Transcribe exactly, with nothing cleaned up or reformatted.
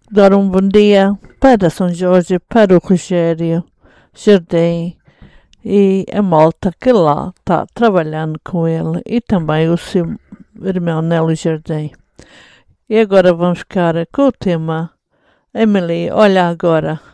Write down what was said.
dar um bom dia para São Jorge, para o Rogério Jardim e a malta que lá está trabalhando com ele e também o seu irmão Nélio Jardim. E agora vamos ficar com o tema Emily, olha agora.